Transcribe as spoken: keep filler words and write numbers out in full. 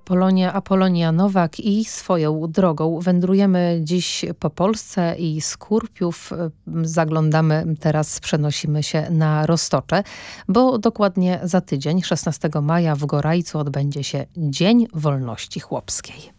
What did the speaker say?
Polonia Apolonia Nowak i swoją drogą. Wędrujemy dziś po Polsce i z Kurpiów zaglądamy teraz, przenosimy się na Roztocze, bo dokładnie za tydzień, szesnastego maja w Gorajcu odbędzie się Dzień Wolności Chłopskiej.